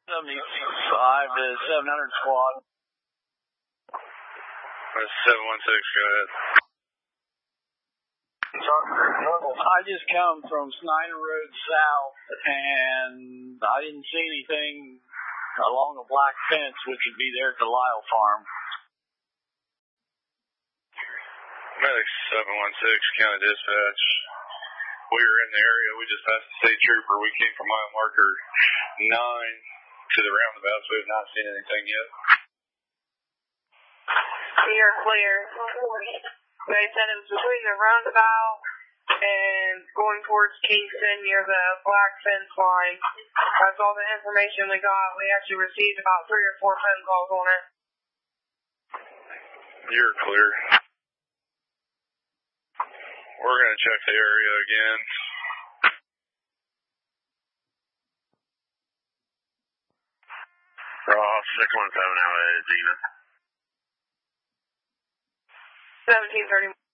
75 to 700 squad. That's 716, go ahead. I just come from Snyder Road South, and I didn't see anything along the black fence, which would be there at the Lyle farm. Medic 716, County Dispatch. We were in the area. We just passed the state trooper. We came from mile marker 9 to the roundabout, so we have not seen anything yet. You're clear. They said it was between the roundabout and going towards Kingston near the black fence line. That's all the information we got. We actually received about 3 or 4 phone calls on it. You're clear. We're going to check the area again. Raw 617, how is Zenith? 1730.